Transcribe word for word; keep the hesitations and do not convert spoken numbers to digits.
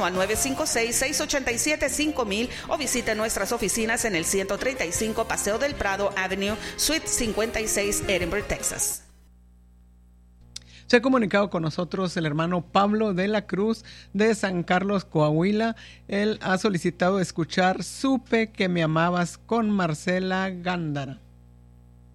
teléfono al nueve cinco seis, seis ocho siete, cinco mil o visite nuestras oficinas en el ciento treinta y cinco Paseo del Prado Avenue, Suite cincuenta y seis, Edinburgh, Texas. Se ha comunicado con nosotros el hermano Pablo de la Cruz de San Carlos, Coahuila. Él ha solicitado escuchar Supe que me amabas con Marcela Gándara.